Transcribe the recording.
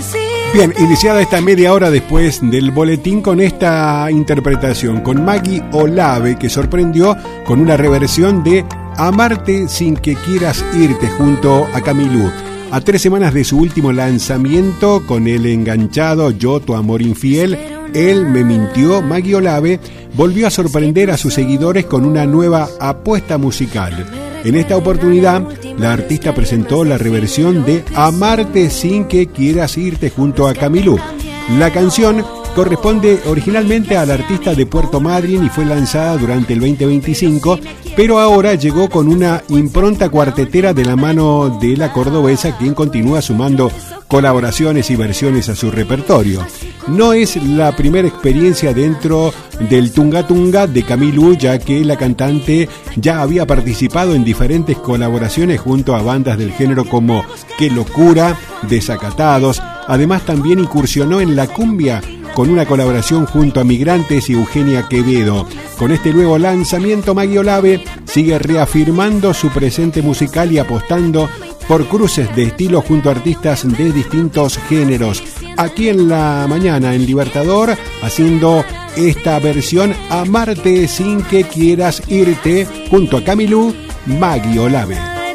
Bien, iniciada esta media hora después del boletín con esta interpretación, con Maggie Olave, que sorprendió con una reversión de Amarte sin que quieras irte junto a Camilú. A 3 semanas de su último lanzamiento con el enganchado Yo tu amor infiel, Él me mintió, Maggie Olave volvió a sorprender a sus seguidores con una nueva apuesta musical. En esta oportunidad, la artista presentó la reversión de Amarte sin que quieras irte junto a Camilú. La canción corresponde originalmente al artista de Puerto Madryn y fue lanzada durante el 2025, pero ahora llegó con una impronta cuartetera de la mano de la cordobesa, quien continúa sumando colaboraciones y versiones a su repertorio. No es la primera experiencia dentro del Tunga Tunga de Camilú, ya que la cantante ya había participado en diferentes colaboraciones junto a bandas del género como Qué Locura, Desacatados. Además, también incursionó en la cumbia con una colaboración junto a Migrantes y Eugenia Quevedo. Con este nuevo lanzamiento, Maggie Olave sigue reafirmando su presente musical y apostando por cruces de estilo junto a artistas de distintos géneros. Aquí en la mañana en Libertador, haciendo esta versión Amarte sin que quieras irte junto a Camilú, Maggie Olave.